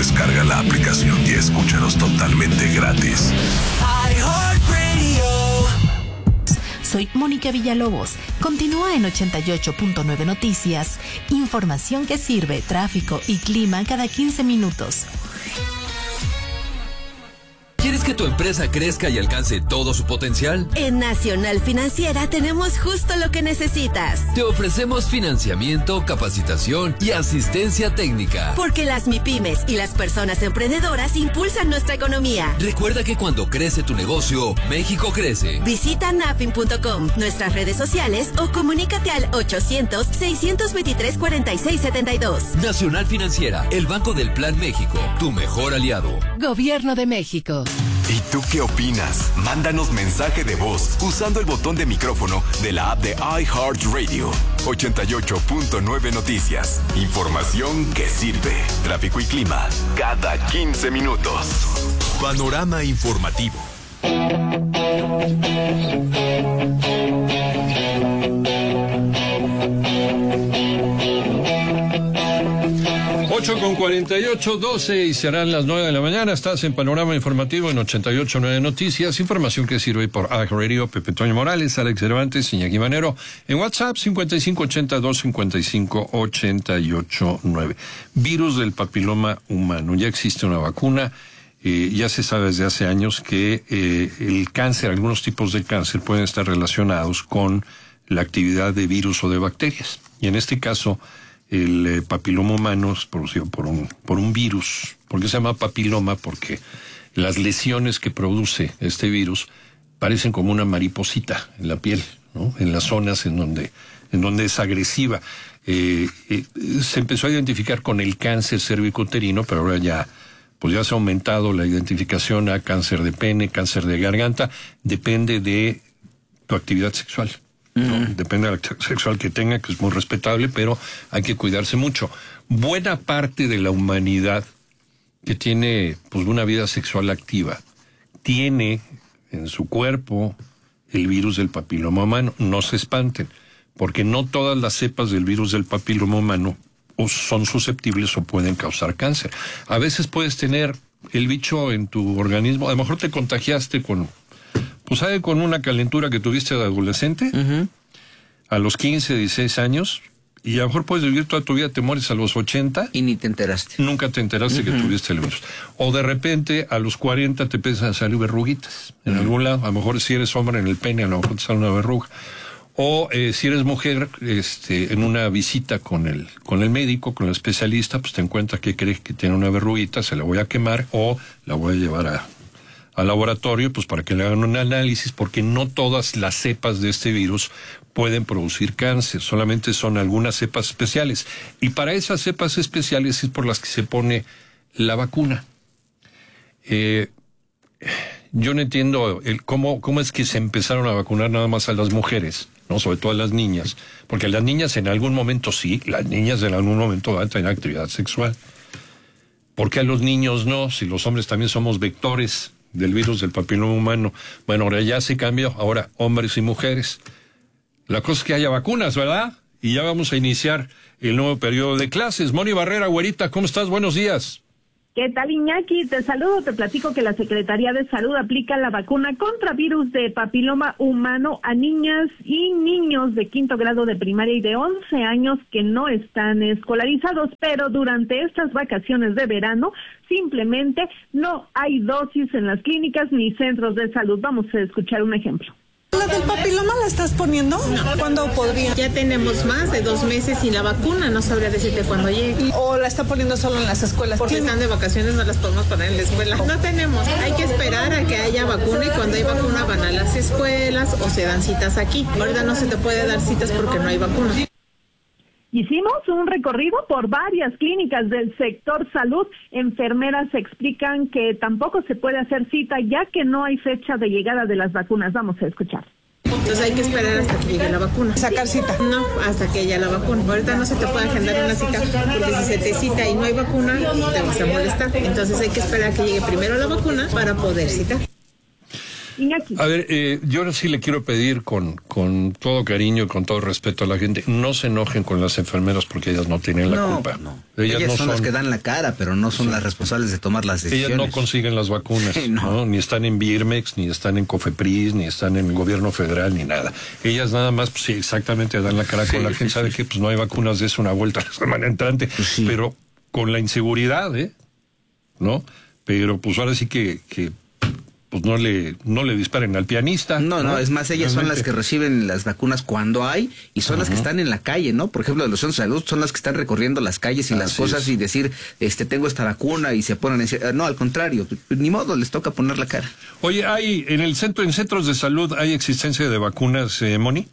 Descarga la aplicación y escúchanos totalmente gratis. Soy Mónica Villalobos. Continúa en 88.9 Noticias. Información que sirve, tráfico y clima cada 15 minutos. ¿Quieres que tu empresa crezca y alcance todo su potencial? En Nacional Financiera tenemos justo lo que necesitas. Te ofrecemos financiamiento, capacitación y asistencia técnica. Porque las MIPYMES y las personas emprendedoras impulsan nuestra economía. Recuerda que cuando crece tu negocio, México crece. Visita nafin.com, nuestras redes sociales o comunícate al 800-623-4672. Nacional Financiera, el Banco del Plan México, tu mejor aliado. Gobierno de México. ¿Y tú qué opinas? Mándanos mensaje de voz usando el botón de micrófono de la app de iHeartRadio. 88.9 Noticias. Información que sirve. Tráfico y clima cada 15 minutos. Panorama informativo. 8:48, 12 y serán las 9 de la mañana. Estás en Panorama Informativo en 88.9 Noticias. Información que sirve por iHeartRadio. Pepe Toño Morales, Alex Cervantes, Iñaki Manero. En WhatsApp 5582-5588-9. Virus del papiloma humano. Ya existe una vacuna. Ya se sabe desde hace años que el cáncer, algunos tipos de cáncer pueden estar relacionados con la actividad de virus o de bacterias. Y en este caso, el papiloma humano es producido por un virus. ¿Por qué se llama papiloma? Porque las lesiones que produce este virus parecen como una mariposita en la piel, ¿no? En las zonas en donde es agresiva. Se empezó a identificar con el cáncer cervicouterino, pero ahora ya se ha aumentado la identificación a cáncer de pene, cáncer de garganta. Depende de tu actividad sexual. ¿no? Depende de la actividad sexual que tenga, que es muy respetable, pero hay que cuidarse mucho. Buena parte de la humanidad que tiene una vida sexual activa tiene en su cuerpo el virus del papiloma humano. No se espanten, porque no todas las cepas del virus del papiloma humano son susceptibles o pueden causar cáncer. A veces puedes tener el bicho en tu organismo, a lo mejor te contagiaste con una calentura que tuviste de adolescente, a los 15, 16 años, y a lo mejor puedes vivir toda tu vida, te mueres a los 80. Y ni te enteraste. Nunca te enteraste que tuviste el virus. O de repente, a los 40 te empiezan a salir verruguitas en algún lado. A lo mejor si eres hombre en el pene, a lo mejor te sale una verruga. O si eres mujer, en una visita con el médico, con el especialista, pues te encuentra que cree que tiene una verruguita, se la voy a quemar o la voy a llevar al laboratorio, pues para que le hagan un análisis, porque no todas las cepas de este virus pueden producir cáncer, solamente son algunas cepas especiales. Y para esas cepas especiales es por las que se pone la vacuna. Yo no entiendo cómo es que se empezaron a vacunar nada más a las mujeres, ¿no? Sobre todo a las niñas, porque las niñas en algún momento van a tener actividad sexual. ¿Por qué a los niños no? Si los hombres también somos vectores del virus del papiloma humano. Bueno, ahora ya se cambió, ahora hombres y mujeres. La cosa es que haya vacunas, ¿verdad? Y ya vamos a iniciar el nuevo periodo de clases. Moni Barrera, güerita, ¿cómo estás? Buenos días. ¿Qué tal, Iñaki? Te saludo, te platico que la Secretaría de Salud aplica la vacuna contra virus de papiloma humano a niñas y niños de 5º grado de primaria y de 11 años que no están escolarizados, pero durante estas vacaciones de verano simplemente no hay dosis en las clínicas ni centros de salud. Vamos a escuchar un ejemplo. ¿La del papiloma la estás poniendo? No. ¿Cuándo podría? Ya tenemos más de 2 meses sin la vacuna, no sabría decirte cuándo llegue. ¿O la está poniendo solo en las escuelas? Porque están de vacaciones, no las podemos poner en la escuela. No tenemos, hay que esperar a que haya vacuna y cuando hay vacuna van a las escuelas o se dan citas aquí. Ahorita no se te puede dar citas porque no hay vacuna. Hicimos un recorrido por varias clínicas del sector salud. Enfermeras explican que tampoco se puede hacer cita ya que no hay fecha de llegada de las vacunas. Vamos a escuchar. Entonces hay que esperar hasta que llegue la vacuna. ¿Sacar cita? No, hasta que haya la vacuna. Ahorita no se te puede agendar una cita porque si se te cita y no hay vacuna, te vas a molestar. Entonces hay que esperar a que llegue primero la vacuna para poder citar. Iñaki. A ver, yo sí le quiero pedir con todo cariño y con todo respeto a la gente, no se enojen con las enfermeras porque ellas no tienen la culpa. No. Ellas no son las que dan la cara, pero no son las responsables de tomar las decisiones. Ellas no consiguen las vacunas, ¿no? Ni están en Birmex, ni están en Cofepris, ni están en el gobierno federal, ni nada. Ellas nada más, pues sí, exactamente dan la cara con la gente. Sabe que pues no hay vacunas, de eso una vuelta la semana entrante, pero con la inseguridad, ¿no? Pero pues ahora sí que pues no le disparen al pianista. No, es más, ellas son las que reciben las vacunas cuando hay y son las que están en la calle, ¿no? Por ejemplo, de los centros de salud son las que están recorriendo las calles y las cosas y decir, tengo esta vacuna y se ponen a decir, no, al contrario, ni modo, les toca poner la cara. Oye, en centros de salud hay existencia de vacunas, Moni.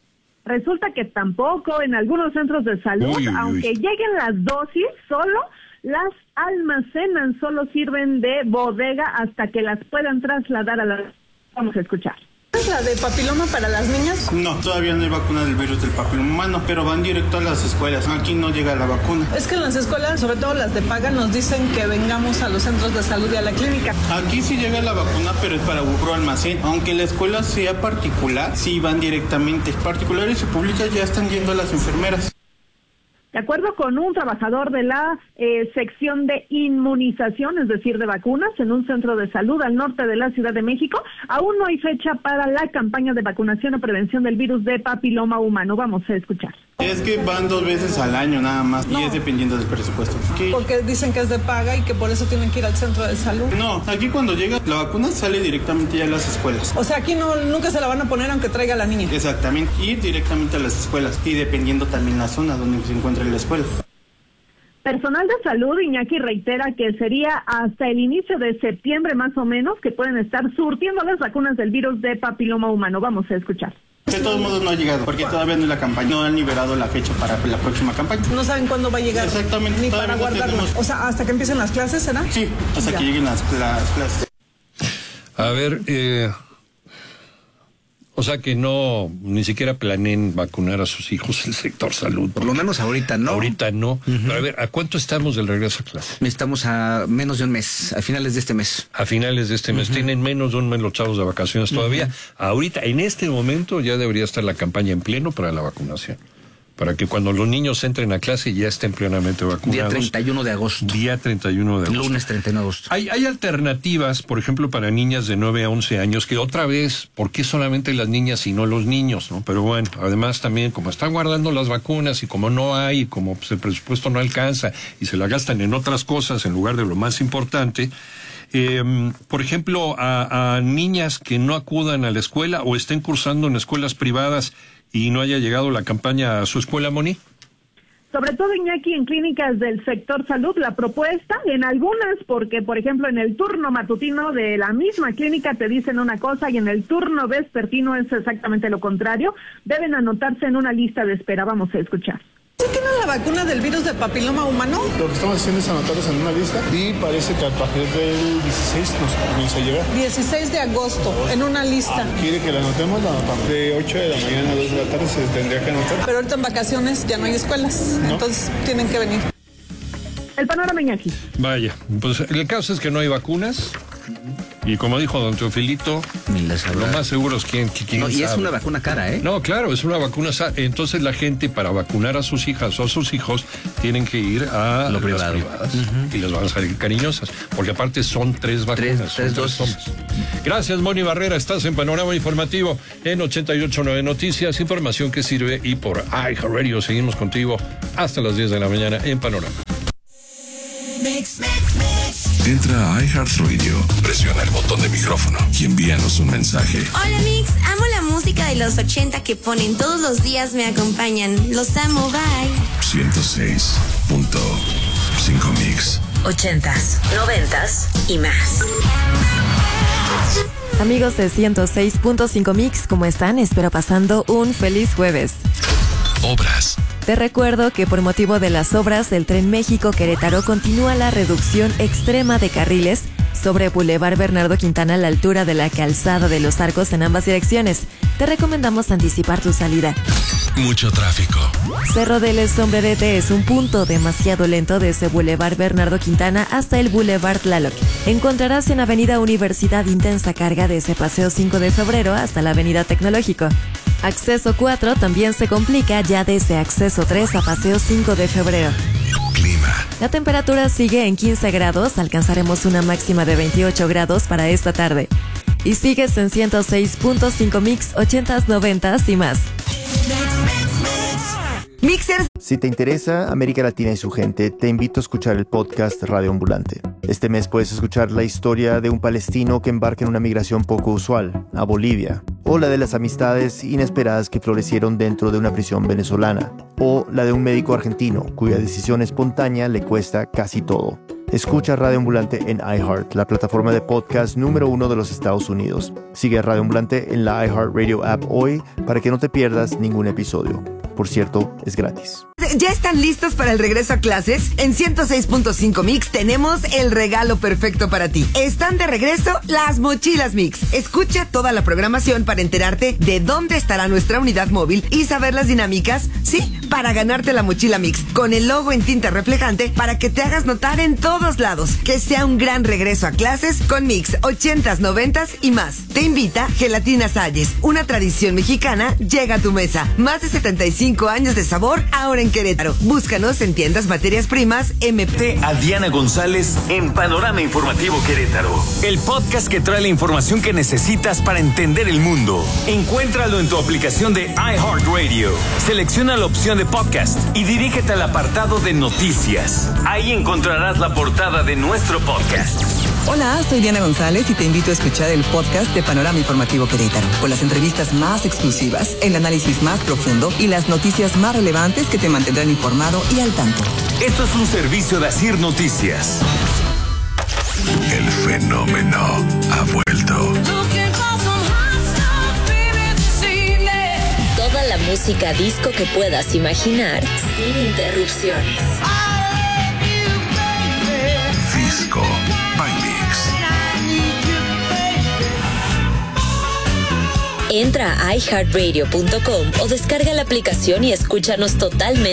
Resulta que tampoco en algunos centros de salud, aunque lleguen las dosis, solo las almacenan, solo sirven de bodega hasta que las puedan trasladar a la... Vamos a escuchar. ¿Es la de papiloma para las niñas? No, todavía no hay vacuna del virus del papiloma humano, pero van directo a las escuelas. Aquí no llega la vacuna. Es que en las escuelas, sobre todo las de paga, nos dicen que vengamos a los centros de salud y a la clínica. Aquí sí llega la vacuna, pero es para burro almacén. Aunque la escuela sea particular, sí van directamente. Particulares y públicas ya están yendo a las enfermeras. De acuerdo con un trabajador de la sección de inmunización, es decir, de vacunas, en un centro de salud al norte de la Ciudad de México, aún no hay fecha para la campaña de vacunación o prevención del virus de papiloma humano. Vamos a escuchar. Es que van 2 veces al año nada más y es dependiendo del presupuesto. Porque dicen que es de paga y que por eso tienen que ir al centro de salud. No, aquí cuando llega la vacuna sale directamente ya a las escuelas. O sea, aquí nunca se la van a poner aunque traiga a la niña. Exactamente, ir directamente a las escuelas y dependiendo también la zona donde se encuentra la escuela. Personal de salud, Iñaki, reitera que sería hasta el inicio de septiembre más o menos que pueden estar surtiendo las vacunas del virus de papiloma humano. Vamos a escuchar. De todos modos no ha llegado, porque todavía no es la campaña, no han liberado la fecha para la próxima campaña. No saben cuándo va a llegar. Exactamente. Ni para guardarlo. O sea, hasta que empiecen las clases, ¿será? Sí, hasta que lleguen las clases. A ver, o sea que ni siquiera planeen vacunar a sus hijos el sector salud. Por lo menos ahorita no. Ahorita no. Pero a ver, ¿a cuánto estamos del regreso a clase? Estamos a menos de un mes, a finales de este mes. A finales de este mes. Tienen menos de un mes los chavos de vacaciones todavía. Ahorita, en este momento, ya debería estar la campaña en pleno para la vacunación. Para que cuando los niños entren a clase ya estén plenamente vacunados. Día 31 de agosto. Día 31 de agosto. Lunes 31 de agosto. Hay alternativas, por ejemplo, para niñas de 9 a 11 años, que otra vez, ¿por qué solamente las niñas y no los niños? ¿No? Pero bueno, además también, como están guardando las vacunas y como no hay, como pues, el presupuesto no alcanza y se la gastan en otras cosas en lugar de lo más importante, por ejemplo, a niñas que no acudan a la escuela o estén cursando en escuelas privadas y no haya llegado la campaña a su escuela, Moni. Sobre todo, Iñaki, en clínicas del sector salud, la propuesta, en algunas, porque, por ejemplo, en el turno matutino de la misma clínica te dicen una cosa y en el turno vespertino es exactamente lo contrario, deben anotarse en una lista de espera. Vamos a escuchar. ¿Sí tienen la vacuna del virus de papiloma humano? Lo que estamos haciendo es anotarlos en una lista y parece que a partir del 16 nos comienza a llegar. 16 de agosto, en una lista. ¿Quiere que la anotemos? La anotamos. De 8 de la mañana a 2 de la tarde se tendría que anotar. Pero ahorita en vacaciones ya no hay escuelas, entonces tienen que venir. El panorama, Iñaki. Vaya, pues el caso es que no hay vacunas. Y como dijo don Teofilito, lo más seguro es quién no, y es una vacuna cara, ¿eh? No, claro, es una vacuna. Entonces la gente para vacunar a sus hijas o a sus hijos tienen que ir a las privadas y les van a salir cariñosas, porque aparte son 3 vacunas. Tres dosis. Gracias, Moni Barrera. Estás en Panorama Informativo en 88.9 Noticias, información que sirve, y por iHeartRadio. Seguimos contigo hasta las 10 de la mañana en Panorama. Entra a iHeartRadio, presiona el botón de micrófono y envíanos un mensaje. Hola Mix, amo la música de los 80 que ponen todos los días, me acompañan. Los amo, bye. 106.5 Mix. 80s, 90s y más. Amigos de 106.5 Mix, ¿cómo están? Espero pasando un feliz jueves. Obras. Te recuerdo que por motivo de las obras del Tren México-Querétaro continúa la reducción extrema de carriles sobre Boulevard Bernardo Quintana a la altura de la Calzada de los Arcos en ambas direcciones. te recomendamos anticipar tu salida. Mucho tráfico. Cerro del Sombrerete es un punto demasiado lento desde Boulevard Bernardo Quintana hasta el Boulevard Tlaloc. Encontrarás en Avenida Universidad intensa carga desde Paseo 5 de Febrero hasta la Avenida Tecnológico. Acceso 4 también se complica ya desde Acceso 3 a Paseo 5 de Febrero. Clima. La temperatura sigue en 15 grados, alcanzaremos una máxima de 28 grados para esta tarde. Y sigues en 106.5 Mix, 80s, 90s y más. Mixers. Si te interesa América Latina y su gente, te invito a escuchar el podcast Radio Ambulante. Este mes puedes escuchar la historia de un palestino que embarca en una migración poco usual, a Bolivia, o la de las amistades inesperadas que florecieron dentro de una prisión venezolana, o la de un médico argentino cuya decisión espontánea le cuesta casi todo. Escucha Radio Ambulante en iHeart, la plataforma de podcast número 1 de los Estados Unidos. Sigue a Radio Ambulante en la iHeartRadio app hoy para que no te pierdas ningún episodio. Por cierto, es gratis. ¿Ya están listos para el regreso a clases? En 106.5 Mix tenemos el regalo perfecto para ti. Están de regreso las mochilas Mix. Escucha toda la programación para enterarte de dónde estará nuestra unidad móvil y saber las dinámicas, sí, para ganarte la mochila Mix, con el logo en tinta reflejante para que te hagas notar en todos lados. Que sea un gran regreso a clases con Mix, 80s, 90s y más. Te invita Gelatina Salles, una tradición mexicana llega a tu mesa. Más de 75 años de sabor ahora en Querétaro. Búscanos en tiendas Materias Primas MP. A Diana González en Panorama Informativo Querétaro, el podcast que trae la información que necesitas para entender el mundo. Encuéntralo en tu aplicación de iHeartRadio. Selecciona la opción de podcast y dirígete al apartado de noticias. Ahí encontrarás la portada de nuestro podcast. Hola, soy Diana González y te invito a escuchar el podcast de Panorama Informativo Querétaro, con las entrevistas más exclusivas, el análisis más profundo y las noticias más relevantes que te mantendrán informado y al tanto. Esto es un servicio de Asir Noticias. El fenómeno ha vuelto. Toda la música disco que puedas imaginar sin interrupciones. Disco by Mix. Entra a iHeartRadio.com o descarga la aplicación y escúchanos totalmente